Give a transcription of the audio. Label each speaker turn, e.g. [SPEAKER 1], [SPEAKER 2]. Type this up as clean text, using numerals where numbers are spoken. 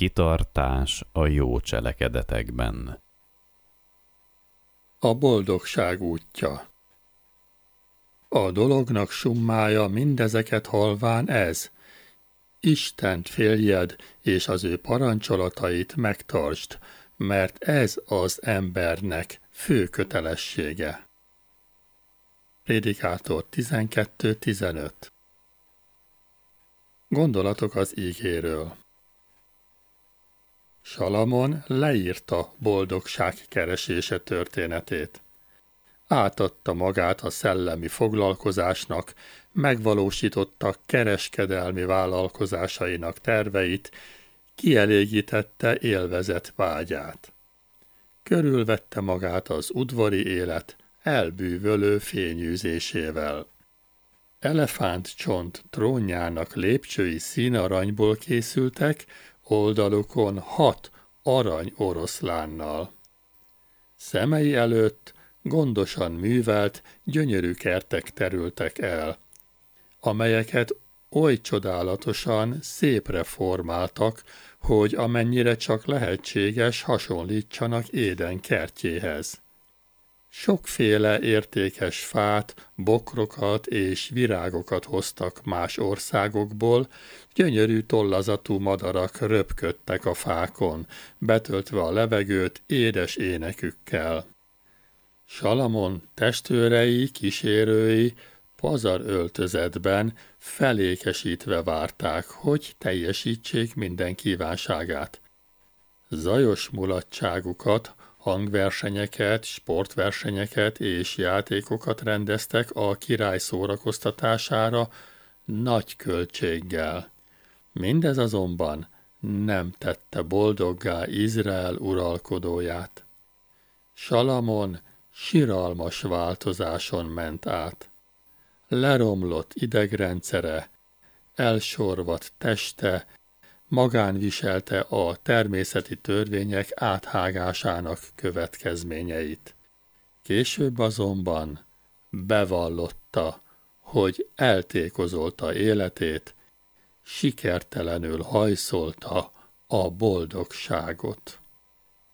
[SPEAKER 1] Kitartás a jó cselekedetekben.
[SPEAKER 2] A boldogság útja. A dolognak summája mindezeket halván ez: Istent féljed, és az ő parancsolatait megtartsd, mert ez az embernek fő kötelessége. Prédikátor 12.15. Gondolatok az ígéről. Salamon leírta boldogság keresése történetét. Átadta magát a szellemi foglalkozásnak, megvalósította kereskedelmi vállalkozásainak terveit, kielégítette élvezet vágyát. Körülvette magát az udvari élet elbűvölő fényűzésével. Elefántcsont trónjának lépcsői színaranyból készültek, oldalukon 6 arany oroszlánnal. Szemei előtt gondosan művelt, gyönyörű kertek terültek el, amelyeket oly csodálatosan szépre formáltak, hogy amennyire csak lehetséges, hasonlítsanak Éden kertjéhez. Sokféle értékes fát, bokrokat és virágokat hoztak más országokból, gyönyörű tollazatú madarak röpködtek a fákon, betöltve a levegőt édes énekükkel. Salamon testvérei, kísérői pazar öltözetben felékesítve várták, hogy teljesítsék minden kívánságát. Zajos mulatságukat, hangversenyeket, sportversenyeket és játékokat rendeztek a király szórakoztatására nagy költséggel. Mindez azonban nem tette boldoggá Izrael uralkodóját. Salamon siralmas változáson ment át. Leromlott idegrendszere, elsorvadt teste, magán viselte a természeti törvények áthágásának következményeit. Később azonban bevallotta, hogy eltékozolta életét, sikertelenül hajszolta a boldogságot.